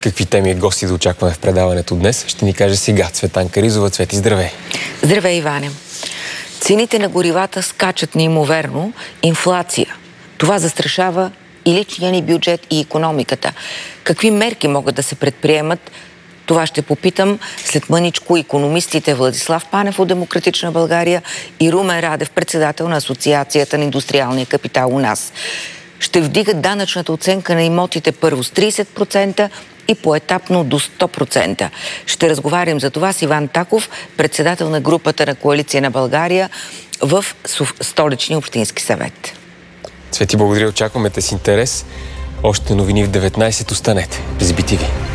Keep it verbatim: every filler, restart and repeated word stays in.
Какви теми и гости да очакваме в предаването днес, ще ни каже сега Цветанка Ризова. Цвети, здравей! Здравей, Иване! Цените на горивата скачат неимоверно. Инфлация. Това застрашава и личния ни бюджет, и икономиката. Какви мерки могат да се предприемат? Това ще попитам след мъничко икономистите Владислав Панев от Демократична България и Румен Радев, председател на Асоциацията на индустриалния капитал у нас. Ще вдигат данъчната оценка на имотите първо с трийсет процента и поетапно до сто процента. Ще разговарям за това с Иван Таков, председател на групата на Коалиция на България в Столичния общински съвет. Цвети, благодаря. Очакваме те с интерес. Още новини в деветнайсет. Останете с би ти ви.